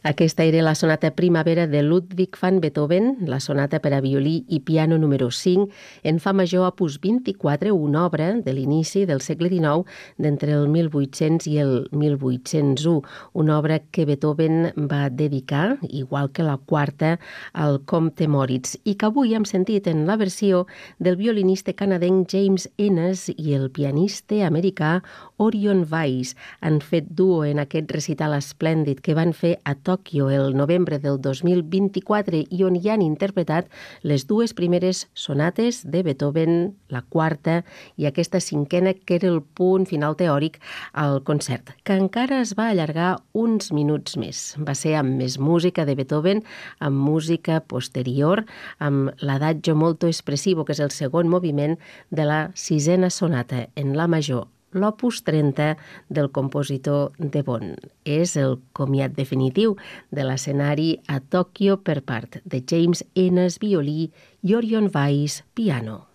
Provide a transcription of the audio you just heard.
Aquesta era la sonata Primavera de Ludwig van Beethoven, la sonata per a violí i piano número 5, en fa major opus 24, una obra de l'inici del segle XIX, d'entre el 1800 i el 1801, una obra que Beethoven va dedicar, igual que la quarta, al comte Moritz, i que avui hem sentit en la versió del violinista canadenc James Ennis i el pianista americà Orion Weiss. Han fet duo en aquest recital esplèndid que van fer a Tòquio el novembre del 2024 i on hi han interpretat les dues primeres sonates de Beethoven, la quarta i aquesta cinquena que era el punt final teòric al concert, que encara es va allargar uns minuts més. Va ser amb més música de Beethoven, amb música posterior, amb l'Adagio molto espressivo, que és el segon moviment de la sisena sonata en la major, l'opus 30 del compositor de Bonn. És el comiat definitiu de l'escenari a Tòquio per part de James Ennis, violí, i Orion Weiss, piano.